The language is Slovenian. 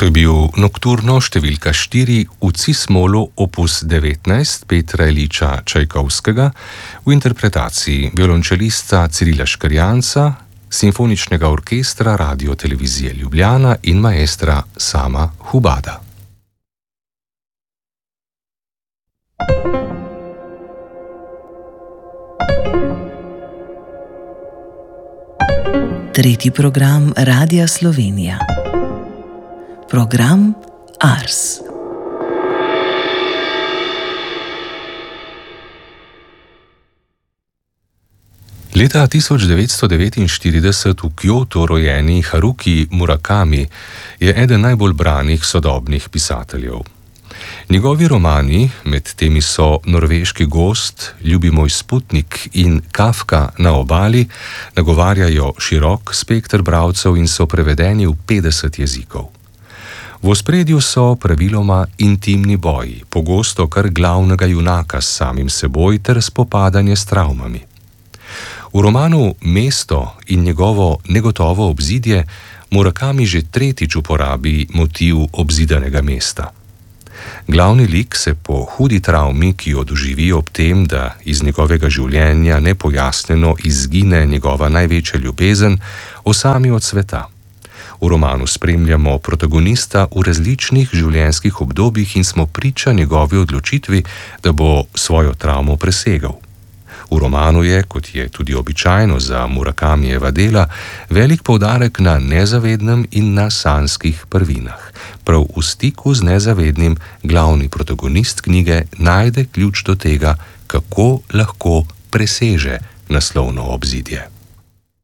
To je bil Nokturno številka 4 v cis-molu opus 19 Petra Iljiča Čajkovskega v interpretaciji violončelista Cirila Škrjanca, Simfoničnega orkestra Radio-televizije Ljubljana in maestra Sama Hubada. Tretji program Radia Slovenija. Program Ars. Leta 1949 v Kyoto rojeni Haruki Murakami je eden najbolj branih sodobnih pisateljev. Njegovi romani, med temi so Norveški gost, Ljubi moj Sputnik in Kafka na obali, nagovarjajo širok spekter bralcev in so prevedeni v 50 jezikov. V ospredju so praviloma intimni boji, pogosto kar glavnega junaka s samim seboj ter spopadanje s travmami. V romanu Mesto in njegovo negotovo obzidje Murakami že tretjič uporabi motiv obzidanega mesta. Glavni lik se po hudi travmi, ki jo doživi ob tem, da iz njegovega življenja nepojasnjeno izgine njegova največja ljubezen, osami od sveta. V romanu spremljamo protagonista v različnih življenjskih obdobjih in smo priča njegovi odločitvi, da bo svojo travmo presegal. V romanu je, kot je tudi običajno za Murakamijeva dela, velik poudarek na nezavednem in na sanjskih prvinah. Prav v stiku z nezavednim glavni protagonist knjige najde ključ do tega, kako lahko preseže naslovno obzidje.